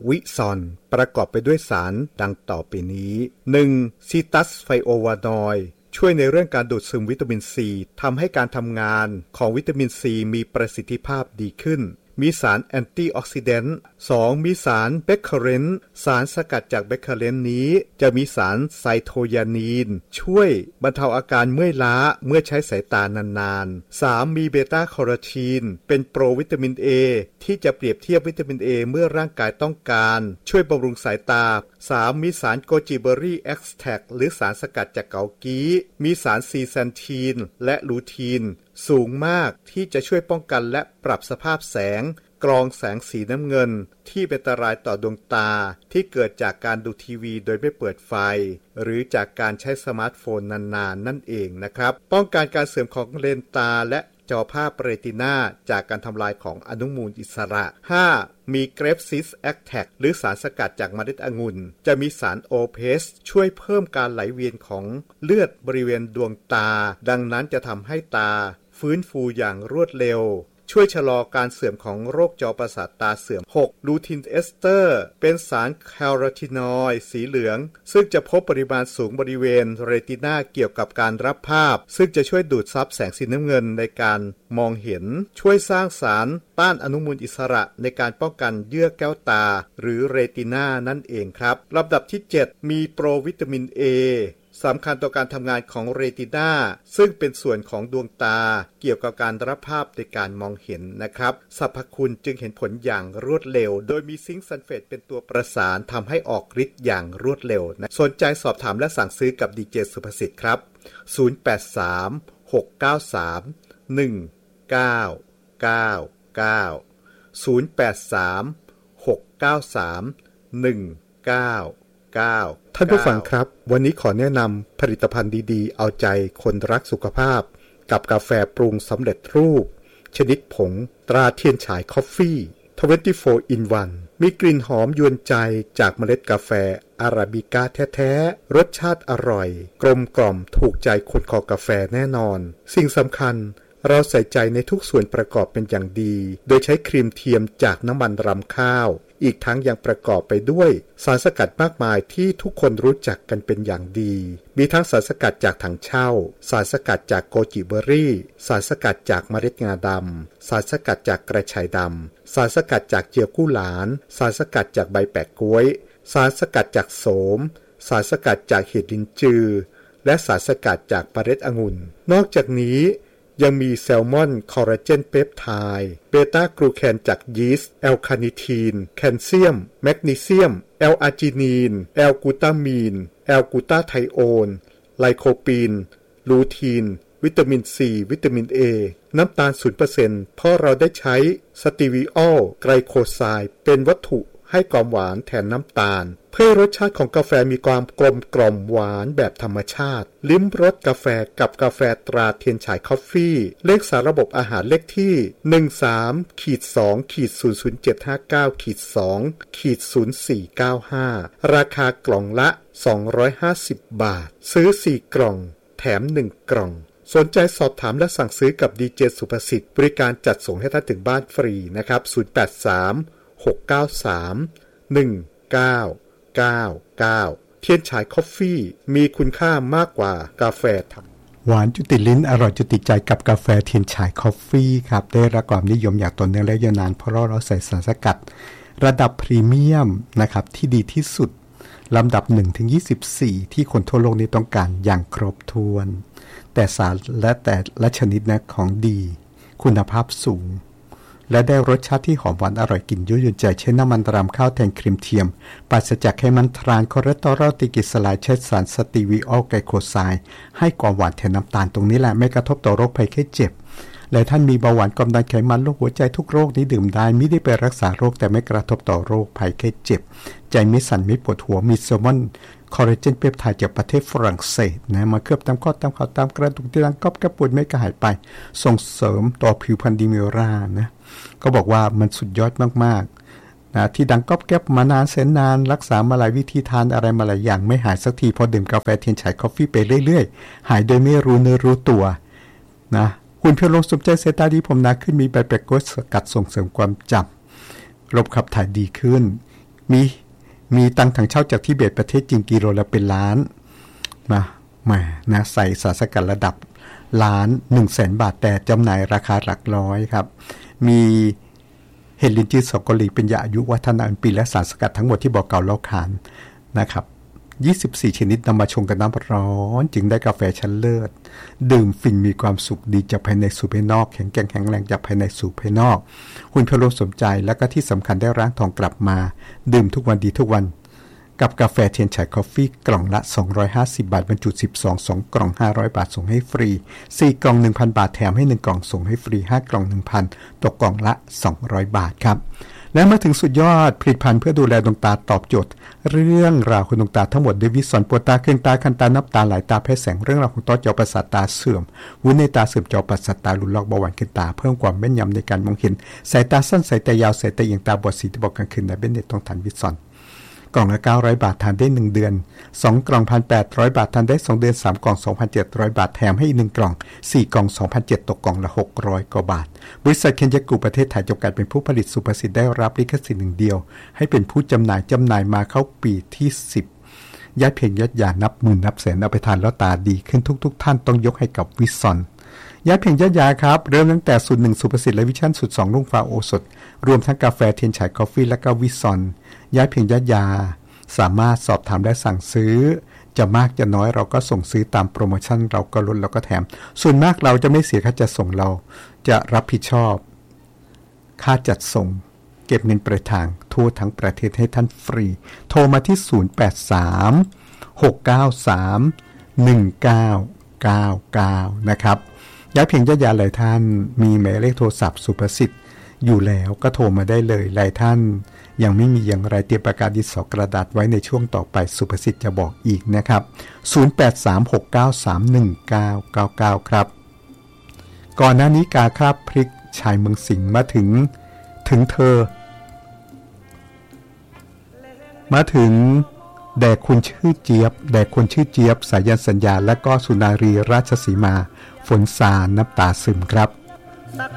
วิซอนประกอบไปด้วยสารดังต่อไปนี้ 1. ซีตัสไฟโอวานอยด์ช่วยในเรื่องการดูดซึมวิตามินซีทำให้การทำงานของวิตามินซีมีประสิทธิภาพดีขึ้นมีสารแอนตี้ออกซิแดนต์ 2. มีสารเบคเคอเรนต์สารสกัดจากเบคเคอเรนต์นี้จะมีสารไซโทไยานีนช่วยบรรเทาอาการเมื่อยล้าเมื่อใช้สายตานานๆ 3. มีเบต้าแคโรทีนเป็นโปรวิตามิน A ที่จะเปรียบเทียบวิตามิน A เมื่อร่างกายต้องการช่วยบำรุงสายตา 3. มีสารโกจิเบอรี่เอ็กซ์แทรคหรือสารสกัดจากเกากี้มีสารซีแซนทีนและลูทีนสูงมากที่จะช่วยป้องกันและปรับสภาพแสงกรองแสงสีน้ำเงินที่เป็นอันตรายต่อดวงตาที่เกิดจากการดูทีวีโดยไม่เปิดไฟหรือจากการใช้สมาร์ทโฟนนานๆนั่นเองนะครับป้องกันการเสื่อมของเลนส์ตาและจอภาพเรตินาจากการทำลายของอนุมูลอิสระ 5. มีเกรปซิสแอคแทกหรือสารสกัดจากเมล็ดองุ่นจะมีสารโอเพสช่วยเพิ่มการไหลเวียนของเลือดบริเวณดวงตาดังนั้นจะทำให้ตาฟื้นฟูอย่างรวดเร็วช่วยชะลอการเสื่อมของโรคจอประสาทตาเสื่อม 6. ลูทินเอสเตอร์เป็นสารแคโรทีนอยด์สีเหลืองซึ่งจะพบปริมาณสูงบริเวณเรตินาเกี่ยวกับการรับภาพซึ่งจะช่วยดูดซับแสงสีน้ำเงินในการมองเห็นช่วยสร้างสารต้านอนุมูลอิสระในการป้องกันเยื่อแก้วตาหรือเรตินานั่นเองครับลำดับที่ 7 มีโปรวิตามิน Aสำคัญต่อการทำงานของเรตินาซึ่งเป็นส่วนของดวงตาเกี่ยวกับการรับภาพในการมองเห็นนะครับสรรพคุณจึงเห็นผลอย่างรวดเร็วโดยมีซิงค์ซัลเฟตเป็นตัวประสานทำให้ออกฤทธิ์อย่างรวดเร็วนะสนใจสอบถามและสั่งซื้อกับดีเจสุภสิทธิ์ครับ083 693 1999 083 693 1999ท่านผู้ฟังครับวันนี้ขอแนะนำผลิตภัณฑ์ดีๆเอาใจคนรักสุขภาพกับกาแฟปรุงสำเร็จรูปชนิดผงตราเทียนฉายคอฟฟี่24 in 1มีกลิ่นหอมยวนใจจากเมล็ดกาแฟอาราบิก้าแท้ๆรสชาติอร่อยกลมกล่อมถูกใจคนคอกาแฟแน่นอนสิ่งสำคัญเราใส่ใจในทุกส่วนประกอบเป็นอย่างดีโดยใช้ครีมเทียมจากน้ำมันรำข้าวอีกทั้งยังประกอบไปด้วยสารสกัดมากมายที่ทุกคนรู้จักกันเป็นอย่างดีมีทั้งสารสกัดจากถังเช่าสารสกัดจากโกจิเบอรี่สารสกัดจากเมล็ดงาดำสารสกัดจากกระชายดำสารสกัดจากเจียวกู้หลานสารสกัดจากใบแปะก๊วยสารสกัดจากโสมสารสกัดจากเห็ดลินจือและสารสกัดจากเมล็ดองุ่นนอกจากนี้ยังมีแซลมอนคอลลาเจนเปปไทด์เบต้ากลูแคนจากยีสต์แอลคาเนทีนแคลเซียมแมกนีเซียมแอลอาร์จินีนแอลกลูตามีนแอลกลูตาไทโอนไลโคปีนลูทีนวิตามินซีวิตามิน A น้ำตาล 0% เพราะเราได้ใช้สตีวิออลไกลโคไซด์เป็นวัตถุให้ความหวานแทนน้ำตาลเพื่อรสชาติของกาแฟมีความกลมกล่อมหวานแบบธรรมชาติลิ้มรสกาแฟกับกาแฟตราเทียนฉายคอฟฟี่เลขสารระบบอาหารเลขที่ 13-2-00759-2-0495 ราคากล่องละ250 บาทซื้อ4กล่องแถม1กล่องสนใจสอบถามและสั่งซื้อกับดีเจสุภสิทธิ์บริการจัดส่งให้ท่านถึงบ้านฟรีนะครับ083-693-1999 เทียนฉายคอฟฟี่มีคุณค่ามากกว่ากาแฟธรรมหวานจุติลิ้นอร่อยจุติใจกับกาแฟเทียนฉายคอฟฟี่ครับได้รับความนิยมอย่างต่อเนื่องและยาวนานเพราะเราใส่สารสกัดระดับพรีเมียมนะครับที่ดีที่สุดลำดับ 1-24 ที่คนทั่วโลกนี้ต้องการอย่างครบถ้วนแต่สารและแต่ละชนิดนะของดีคุณภาพสูงและได้รสชาติที่หอมหวานอร่อยกินยั่วยวนใจใช้น้ำมันรำข้าวแทนครีมเทียมปราศจากไขมันทรานคอเลสเตอรอลติกิสลายใช้สารสตีวิออลไกลโคไซด์ให้ความหวานแทนน้ำตาลตรงนี้แหละไม่กระทบต่อโรคภัยไข้เจ็บและท่านมีเบาหวานความดันไขมันโรคหัวใจทุกโรคนี้ดื่มได้ไม่ได้ไปรักษาโรคแต่ไม่กระทบต่อโรคภัยไข้เจ็บใจไม่สั่นไม่ปวดหัวมีแซลมอนคอลลาเจนเปปไทด์จากประเทศฝรั่งเศสนะมาเคลือบตามข้อตามเข่าตามกระดูกที่ดังก๊อบแก้ปวดไม่กระหายไปส่งเสริมต่อผิวพรรณดีเมรานะก็บอกว่ามันสุดยอดมากๆนะที่ดังก๊อบแก้ปมานานแสนนานรักษามาหลายวิธีทานอะไรมาหลายอย่างไม่หายสักทีพอดื่มกาแฟเทียนฉายคอฟฟี่ไปเรื่อยๆหายโดยไม่รู้เนื้อรู้ตัวนะหุ่นเพลียวลงสมใจเสตาดีผมหนาขึ้นมีใบแปลกโกสกัดส่งเสริมความจำระบบขับถ่ายดีขึ้นมีตังถังเช่าจากทิเบตประเทศจีนกิโลละเป็นล้านมานะใส่สารสกัดระดับล้าน 100,000 บาทแต่จำหน่ายราคาหลักร้อยครับมีเห็ดลิ้นจือสองเกาหลีเป็นยาอายุวัฒนะอันปีและสารสกัดทั้งหมดที่บอกเก่าเล่าขานนะครับ24ชนิดนำมาชงกับน้ำร้อนจึงได้กาแฟชั้นเลิศดื่มฟินมีความสุขดีจากภายในสู่ภายนอกแข็งแรงจากภายในสู่ภายนอกคุณเพลสมใจแล้วก็ที่สำคัญได้ร้างทองกลับมาดื่มทุกวันดีทุกวันกับกาแฟเทียนฉายคอฟฟี่กล่องละ250 บาทบรรจุ12 2กล่อง500 บาทส่งให้ฟรี4กล่อง 1,000 บาทแถมให้1กล่องส่งให้ฟรี5กล่อง 1,000 ตกกล่องละ200 บาทครับและมาถึงสุดยอดผลิตภัณฑ์เพื่อดูแลดวงตาตอบโจทย์เรื่องราวของดวงตาทั้งหมดด้วยวิสอนปวดตาเคืองตาคันตานับตาหลายตาแพ้แสงเรื่องราวของต้อจอประสาทตาเสื่อมวุ้นในตาเสื่อมจอประสาทตาหลุดลอกเบาหวานขึ้นตาเพิ่มความแม่นยำในการมองเห็นสายตาสั้นสายตายาวสายตาเอียงตาบอดสีที่บอกกลางคืนในเบนเน็ตต้องทานวิสอนกล่องละ900 บาททานได้1เดือน2กล่อง 1,800 บาททานได้2เดือน3กล่อง 2,700 บาทแถมให้อีก1กล่อง4กล่อง 2,700 ตกกล่องละ600 กว่าบาทบริษัทเคนยากุประเทศไทยจำกัดเป็นผู้ผลิตสุภสิทธิ์ได้รับลิขสิทธิ์หนึ่งเดียวให้เป็นผู้จำหน่ายมาเข้าปีที่10ญาติเพียงญาติยานับหมื่นนับแสนเอาไปทานแล้วตาดีขึ้นทุกท่านต้องยกให้กับวิสอนยาเพียงยาครับเริ่มตั้งแต่สูตร1สุภสิทธิ์และวิชั่นสูตร2รุ่งฟ้าโอสถรวมทั้งกาแฟเทียนฉายกาแฟและก็วิสอนยาเพียงยาสามารถสอบถามและสั่งซื้อจะมากจะน้อยเราก็ส่งซื้อตามโปรโมชั่นเราก็ลดเราก็แถมส่วนมากเราจะไม่เสียค่าจัดส่งเราจะรับผิดชอบค่าจัดส่งเก็บเงินปลายทางทั่วทั้งประเทศให้ท่านฟรีโทรมาที่083-693-1999นะครับย้ายเพียงยาหลายท่านมีหมายเลขโทรศัพท์สุภสิทธิ์อยู่แล้วก็โทรมาได้เลยหลายท่านยังไม่มีอย่างไรเตรียมปากกาดินสอกระดาษไว้ในช่วงต่อไปสุภสิทธิ์จะบอกอีกนะครับ0836931999ครับก่อนหน้านี้กาคราบพริกชายเมืองสิงห์มาถึงเธอมาถึงแด่คนชื่อเจี๊ยบสายันสัญญาและก็สุนารีราชสีมาฝนสาน้ำตาซึมครับ